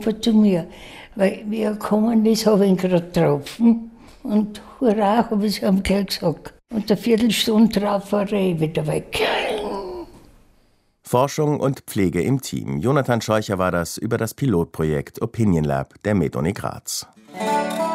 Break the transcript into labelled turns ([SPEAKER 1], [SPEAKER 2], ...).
[SPEAKER 1] Opa zu mir, weil wie er gekommen ist, habe ich ihn gerade getroffen. Und hurra, habe ich ihm gleich gesagt. Und eine Viertelstunde drauf war er wieder weg.
[SPEAKER 2] Forschung und Pflege im Team. Jonathan Scheucher war das über das Pilotprojekt Opinion Lab der MedUni Graz.